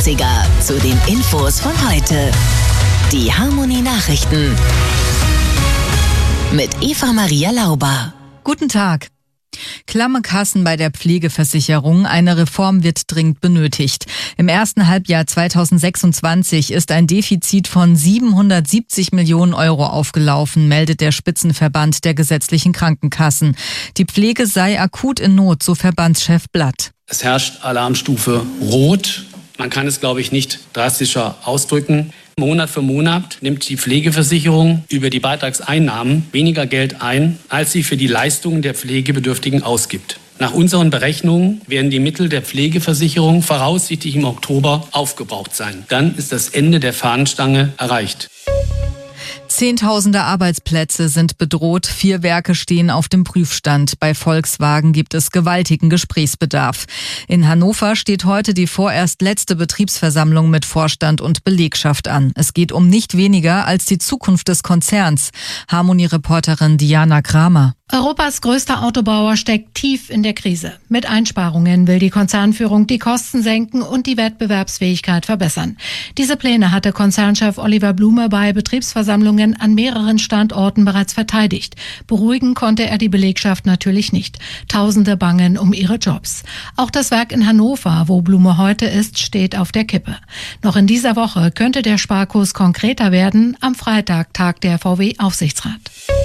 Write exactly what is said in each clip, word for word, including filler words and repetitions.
achtziger zu den Infos von heute. Die Harmony Nachrichten mit Eva Maria Lauber. Guten Tag. Klamme Kassen bei der Pflegeversicherung. Eine Reform wird dringend benötigt. Im ersten Halbjahr zweitausendsechsundzwanzig ist ein Defizit von siebenhundertsiebzig Millionen Euro aufgelaufen, meldet der Spitzenverband der gesetzlichen Krankenkassen. Die Pflege sei akut in Not, so Verbandschef Blatt. Es herrscht Alarmstufe Rot. Man kann es, glaube ich, nicht drastischer ausdrücken. Monat für Monat nimmt die Pflegeversicherung über die Beitragseinnahmen weniger Geld ein, als sie für die Leistungen der Pflegebedürftigen ausgibt. Nach unseren Berechnungen werden die Mittel der Pflegeversicherung voraussichtlich im Oktober aufgebraucht sein. Dann ist das Ende der Fahnenstange erreicht. Zehntausende Arbeitsplätze sind bedroht, vier Werke stehen auf dem Prüfstand. Bei Volkswagen gibt es gewaltigen Gesprächsbedarf. In Hannover steht heute die vorerst letzte Betriebsversammlung mit Vorstand und Belegschaft an. Es geht um nicht weniger als die Zukunft des Konzerns. Harmony-Reporterin Diana Kramer. Europas größter Autobauer steckt tief in der Krise. Mit Einsparungen will die Konzernführung die Kosten senken und die Wettbewerbsfähigkeit verbessern. Diese Pläne hatte Konzernchef Oliver Blume bei Betriebsversammlungen an mehreren Standorten bereits verteidigt. Beruhigen konnte er die Belegschaft natürlich nicht. Tausende bangen um ihre Jobs. Auch das Werk in Hannover, wo Blume heute ist, steht auf der Kippe. Noch in dieser Woche könnte der Sparkurs konkreter werden. Am Freitag tagt der V W-Aufsichtsrat.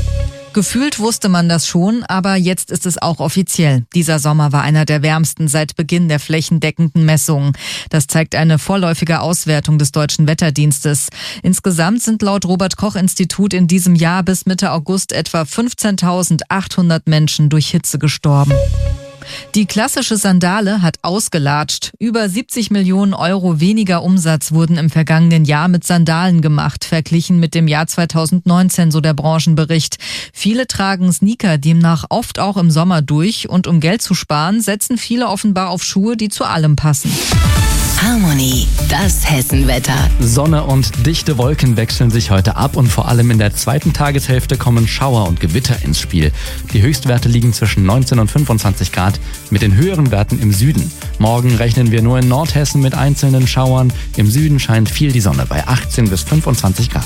Gefühlt wusste man das schon, aber jetzt ist es auch offiziell. Dieser Sommer war einer der wärmsten seit Beginn der flächendeckenden Messungen. Das zeigt eine vorläufige Auswertung des Deutschen Wetterdienstes. Insgesamt sind laut Robert-Koch-Institut in diesem Jahr bis Mitte August etwa fünfzehntausendachthundert Menschen durch Hitze gestorben. Die klassische Sandale hat ausgelatscht. Über siebzig Millionen Euro weniger Umsatz wurden im vergangenen Jahr mit Sandalen gemacht, verglichen mit dem Jahr zweitausendneunzehn, so der Branchenbericht. Viele tragen Sneaker demnach oft auch im Sommer durch und um Geld zu sparen, setzen viele offenbar auf Schuhe, die zu allem passen. Harmony, das Hessenwetter. Sonne und dichte Wolken wechseln sich heute ab und vor allem in der zweiten Tageshälfte kommen Schauer und Gewitter ins Spiel. Die Höchstwerte liegen zwischen neunzehn und fünfundzwanzig Grad, mit den höheren Werten im Süden. Morgen rechnen wir nur in Nordhessen mit einzelnen Schauern. Im Süden scheint viel die Sonne bei achtzehn bis fünfundzwanzig Grad.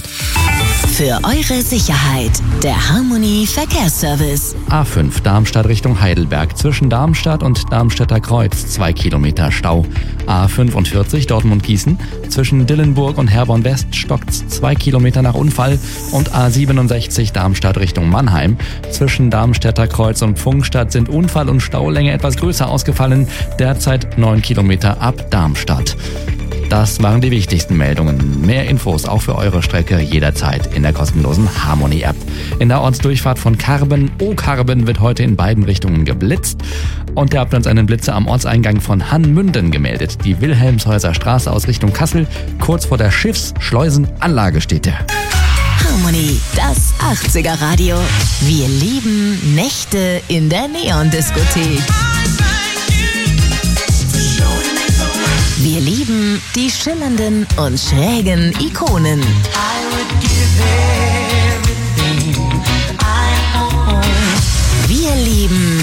Für eure Sicherheit, der Harmony Verkehrsservice. A fünf Darmstadt Richtung Heidelberg. Zwischen Darmstadt und Darmstädter Kreuz zwei Kilometer Stau. A fünfundvierzig Dortmund-Gießen. Zwischen Dillenburg und Herborn West stockt's zwei Kilometer nach Unfall. Und A siebenundsechzig Darmstadt Richtung Mannheim. Zwischen Darmstädter Kreuz und Pfungstadt sind Unfall und Staulänge etwas größer ausgefallen. Derzeit neun Kilometer ab Darmstadt. Das waren die wichtigsten Meldungen. Mehr Infos auch für eure Strecke jederzeit in der kostenlosen Harmony-App. In der Ortsdurchfahrt von Karben, O-Karben, wird heute in beiden Richtungen geblitzt. Und ihr habt uns einen Blitzer am Ortseingang von Hannmünden gemeldet. Die Wilhelmshäuser Straße aus Richtung Kassel. Kurz vor der Schiffsschleusenanlage steht der. Harmony, das achtziger Radio. Wir lieben Nächte in der Neon-Diskothek. Wir lieben die schillernden und schrägen Ikonen. Wir lieben